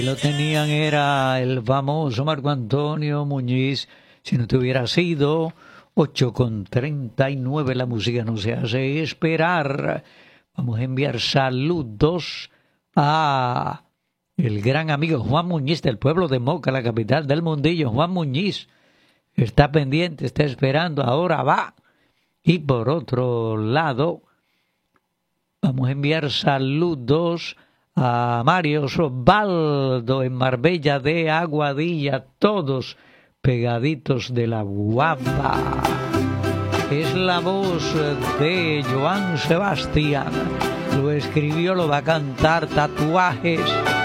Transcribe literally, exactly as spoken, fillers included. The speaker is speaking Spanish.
Lo tenían era el famoso Marco Antonio Muñiz. Si no te hubiera sido ocho con treinta y nueve, la música no se hace esperar. Vamos a enviar saludos a el gran amigo Juan Muñiz del pueblo de Moca, la capital del mundillo. Juan Muñiz está pendiente, está esperando, ahora va. Y por otro lado, vamos a enviar saludos a Mario Osvaldo en Marbella de Aguadilla, todos pegaditos de la guapa. Es la voz de Joan Sebastián, lo escribió, lo va a cantar, Tatuajes.